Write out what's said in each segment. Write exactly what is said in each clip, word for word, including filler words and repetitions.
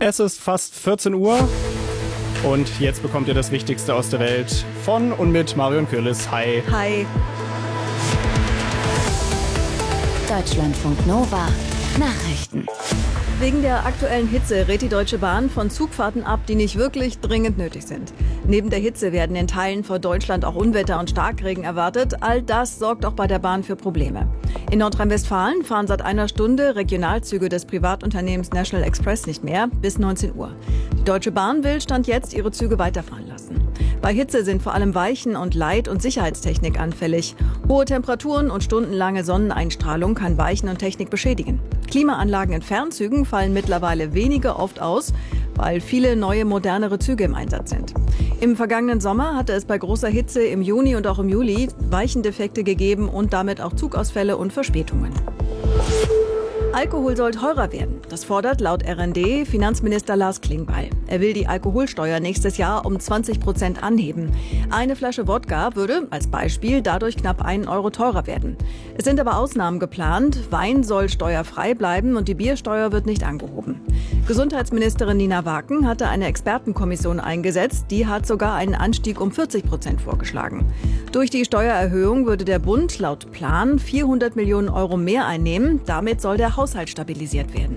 Es ist fast vierzehn Uhr und jetzt bekommt ihr das Wichtigste aus der Welt von und mit Marion Kürlis. Hi. Hi. Deutschlandfunk Nova. Nachrichten. Wegen der aktuellen Hitze rät die Deutsche Bahn von Zugfahrten ab, die nicht wirklich dringend nötig sind. Neben der Hitze werden in Teilen vor Deutschland auch Unwetter und Starkregen erwartet. All das sorgt auch bei der Bahn für Probleme. In Nordrhein-Westfalen fahren seit einer Stunde Regionalzüge des Privatunternehmens National Express nicht mehr bis neunzehn Uhr. Die Deutsche Bahn will Stand jetzt ihre Züge weiterfahren lassen. Bei Hitze sind vor allem Weichen- und Leit- und Sicherheitstechnik anfällig. Hohe Temperaturen und stundenlange Sonneneinstrahlung kann Weichen und Technik beschädigen. Klimaanlagen in Fernzügen fallen mittlerweile weniger oft aus, weil viele neue, modernere Züge im Einsatz sind. Im vergangenen Sommer hatte es bei großer Hitze im Juni und auch im Juli Weichendefekte gegeben und damit auch Zugausfälle und Verspätungen. Alkohol soll teurer werden. Das fordert laut R N D Finanzminister Lars Klingbeil. Er will die Alkoholsteuer nächstes Jahr um zwanzig Prozent anheben. Eine Flasche Wodka würde als Beispiel dadurch knapp einen Euro teurer werden. Es sind aber Ausnahmen geplant. Wein soll steuerfrei bleiben und die Biersteuer wird nicht angehoben. Gesundheitsministerin Nina Waken hatte eine Expertenkommission eingesetzt. Die hat sogar einen Anstieg um vierzig Prozent vorgeschlagen. Durch die Steuererhöhung würde der Bund laut Plan vierhundert Millionen Euro mehr einnehmen. Damit soll der Haushalt stabilisiert werden.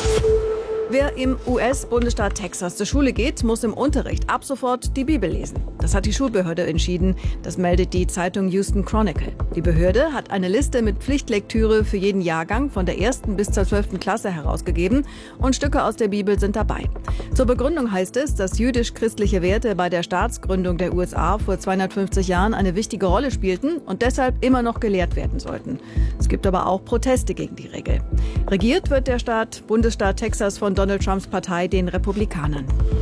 Wer im U S-Bundesstaat Texas zur Schule geht, muss im Unterricht ab sofort die Bibel lesen. Das hat die Schulbehörde entschieden. Das meldet die Zeitung Houston Chronicle. Die Behörde hat eine Liste mit Pflichtlektüre für jeden Jahrgang von der ersten bis zur zwölften Klasse herausgegeben und Stücke aus der Bibel sind dabei. Zur Begründung heißt es, dass jüdisch-christliche Werte bei der Staatsgründung der U S A vor zweihundertfünfzig Jahren eine wichtige Rolle spielten und deshalb immer noch gelehrt werden sollten. Es gibt aber auch Proteste gegen die Regel. Regiert wird der Staat, Bundesstaat Texas von Donald Trumps Partei, den Republikanern.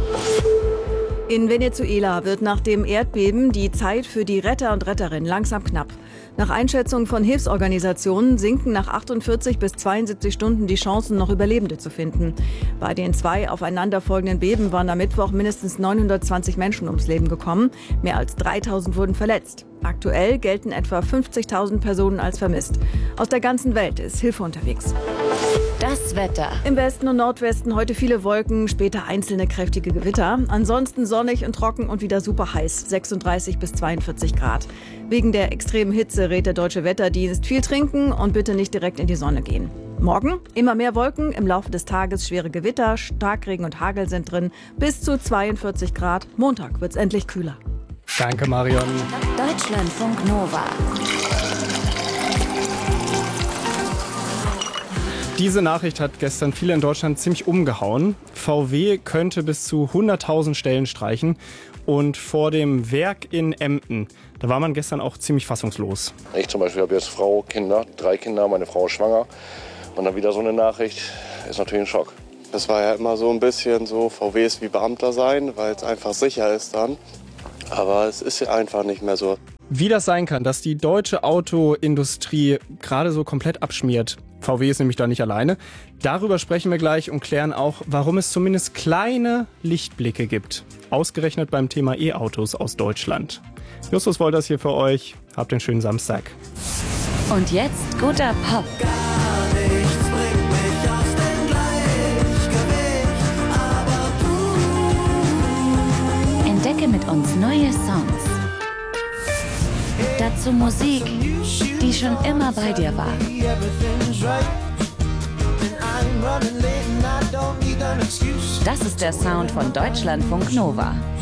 In Venezuela wird nach dem Erdbeben die Zeit für die Retter und Retterinnen langsam knapp. Nach Einschätzung von Hilfsorganisationen sinken nach achtundvierzig bis zweiundsiebzig Stunden die Chancen, noch Überlebende zu finden. Bei den zwei aufeinanderfolgenden Beben waren am Mittwoch mindestens neunhundertzwanzig Menschen ums Leben gekommen. Mehr als dreitausend wurden verletzt. Aktuell gelten etwa fünfzigtausend Personen als vermisst. Aus der ganzen Welt ist Hilfe unterwegs. Das Wetter. Im Westen und Nordwesten heute viele Wolken, später einzelne kräftige Gewitter. Ansonsten sonnig und trocken und wieder super heiß, sechsunddreißig bis zweiundvierzig Grad. Wegen der extremen Hitze rät der Deutsche Wetterdienst viel trinken und bitte nicht direkt in die Sonne gehen. Morgen immer mehr Wolken, im Laufe des Tages schwere Gewitter, Starkregen und Hagel sind drin, bis zu zweiundvierzig Grad. Montag wird's endlich kühler. Danke, Marion. Deutschlandfunk Nova. Diese Nachricht hat gestern viele in Deutschland ziemlich umgehauen. V W könnte bis zu hunderttausend Stellen streichen. Und vor dem Werk in Emden, da war man gestern auch ziemlich fassungslos. Ich zum Beispiel habe jetzt Frau, Kinder, drei Kinder, meine Frau ist schwanger. Und dann wieder so eine Nachricht, ist natürlich ein Schock. Das war ja immer so ein bisschen so, V W ist wie Beamter sein, weil es einfach sicher ist dann. Aber es ist ja einfach nicht mehr so. Wie das sein kann, dass die deutsche Autoindustrie gerade so komplett abschmiert. V W ist nämlich da nicht alleine. Darüber sprechen wir gleich und klären auch, warum es zumindest kleine Lichtblicke gibt. Ausgerechnet beim Thema E-Autos aus Deutschland. Justus Wolters hier für euch. Habt einen schönen Samstag. Und jetzt guter Pop. Gar nichts bringt mich aus dem Gleichgewicht, aber du. Entdecke mit uns neue Songs. Dazu Musik, die schon immer bei dir war. Das ist der Sound von Deutschlandfunk Nova.